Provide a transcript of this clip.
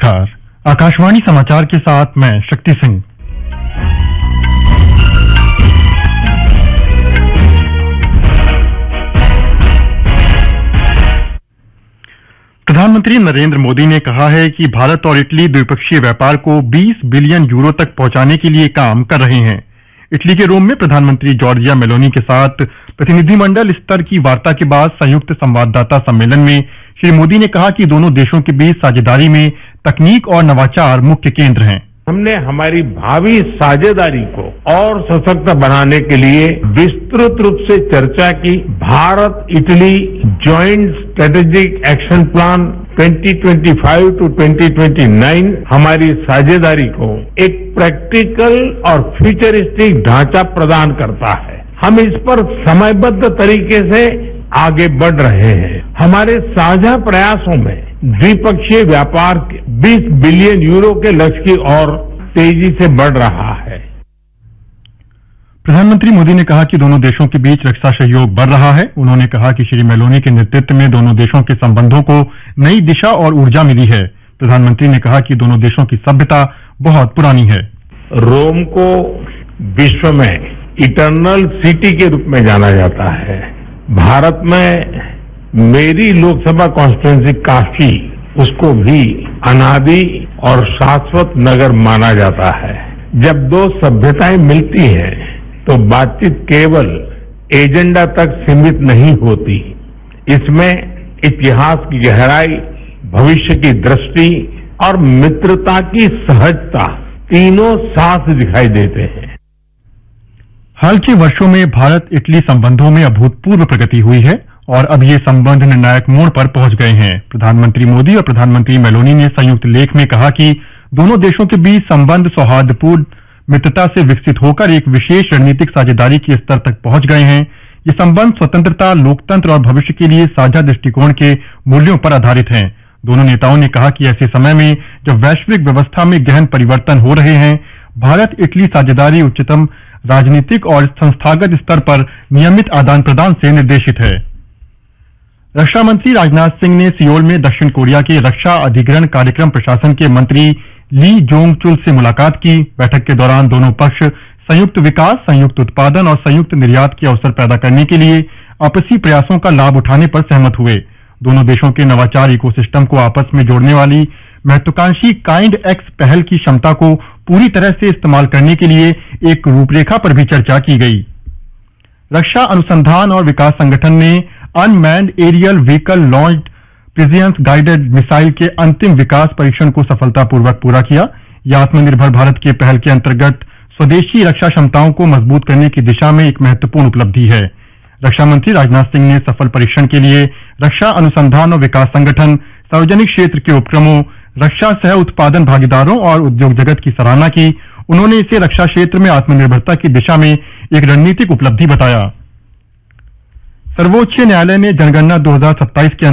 नमस्कार, आकाशवाणी समाचार के साथ मैं शक्ति सिंह। प्रधानमंत्री नरेंद्र मोदी ने कहा है कि भारत और इटली द्विपक्षीय व्यापार को 20 बिलियन यूरो तक पहुंचाने के लिए काम कर रहे हैं। इटली के रोम में प्रधानमंत्री जॉर्जिया मेलोनी के साथ प्रतिनिधिमंडल स्तर की वार्ता के बाद संयुक्त संवाददाता सम्मेलन में श्री मोदी ने कहा कि दोनों देशों के बीच साझेदारी में तकनीक और नवाचार मुख्य केंद्र हैं। हमने हमारी भावी साझेदारी को और सशक्त बनाने के लिए विस्तृत रूप से चर्चा की। Bharat Italy joint strategic action plan 2025 to 2029 हमारी साझेदारी को एक प्रैक्टिकल और फ्यूचरिस्टिक ढांचा प्रदान करता है। हम इस पर समयबद्ध तरीके से आगे बढ़ रहे हैं। हमारे साझा प्रयासों में द्विपक्षीय व्यापार 20 बिलियन यूरो के लक्ष्य की ओर तेजी से बढ़ रहा है। प्रधानमंत्री मोदी ने कहा कि दोनों देशों के बीच रक्षा सहयोग बढ़ रहा है। उन्होंने कहा कि श्री मेलोनी के नेतृत्व में दोनों देशों के संबंधों को नई दिशा और ऊर्जा मिली है। प्रधानमंत्री ने कहा कि दोनों देशों की सभ्यता बहुत पुरानी है। रोम को विश्व में इटर्नल सिटी के रूप में जाना जाता है। भारत में मेरी लोकसभा कॉन्स्टिट्यूंसी काशी, उसको भी अनादि और शाश्वत नगर माना जाता है। जब दो सभ्यताएं मिलती हैं तो बातचीत केवल एजेंडा तक सीमित नहीं होती। इसमें इतिहास की गहराई, भविष्य की दृष्टि और मित्रता की सहजता तीनों साथ दिखाई देते हैं। हाल के वर्षों में भारत इटली संबंधों में अभूतपूर्व प्रगति हुई है और अब ये संबंध निर्णायक मोड़ पर पहुंच गए हैं। प्रधानमंत्री मोदी और प्रधानमंत्री मेलोनी ने संयुक्त लेख में कहा कि दोनों देशों के बीच संबंध सौहार्दपूर्ण मित्रता से विकसित होकर एक विशेष रणनीतिक साझेदारी के स्तर तक पहुंच गए हैं। ये संबंध स्वतंत्रता, लोकतंत्र और भविष्य के लिए साझा दृष्टिकोण के मूल्यों पर आधारित हैं। दोनों नेताओं ने कहा कि ऐसे समय में जब वैश्विक व्यवस्था में गहन परिवर्तन हो रहे हैं, भारत इटली साझेदारी उच्चतम राजनीतिक और संस्थागत स्तर पर नियमित आदान प्रदान से निर्देशित है। रक्षा मंत्री राजनाथ सिंह ने सियोल में दक्षिण कोरिया के रक्षा अधिग्रहण कार्यक्रम प्रशासन के मंत्री ली जोंग चुल से मुलाकात की। बैठक के दौरान दोनों पक्ष संयुक्त विकास, संयुक्त उत्पादन और संयुक्त निर्यात के अवसर पैदा करने के लिए आपसी प्रयासों का लाभ उठाने पर सहमत हुए। दोनों देशों के नवाचार इकोसिस्टम को आपस में जोड़ने वाली महत्वाकांक्षी काइंड एक्स पहल की क्षमता को पूरी तरह से इस्तेमाल करने के लिए एक रूपरेखा पर भी चर्चा की गई। रक्षा अनुसंधान और विकास संगठन ने unmanned aerial vehicle launched precision guided missile के अंतिम विकास परीक्षण को सफलतापूर्वक पूरा किया। यह आत्मनिर्भर भारत के पहल के अंतर्गत स्वदेशी रक्षा क्षमताओं को मजबूत करने की दिशा में एक महत्वपूर्ण उपलब्धि है। रक्षा मंत्री राजनाथ सिंह ने सफल परीक्षण के लिए रक्षा अनुसंधान और विकास संगठन, सार्वजनिक क्षेत्र के उपक्रमों, रक्षा सह उत्पादन भागीदारों और उद्योग जगत की सराहना की। उन्होंने इसे रक्षा क्षेत्र में आत्मनिर्भरता की दिशा में एक रणनीतिक उपलब्धि बताया। सर्वोच्च न्यायालय ने जनगणना 2027 के